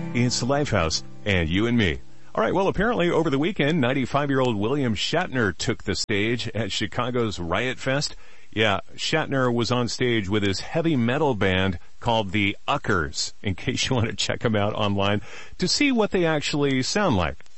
It's Lifehouse and you and me. All right, well, apparently over the weekend, 95-year-old William Shatner took the stage at Chicago's Riot Fest. Yeah, Shatner was on stage with his heavy metal band called the Uckers, in case you want to check them out online to see what they actually sound like.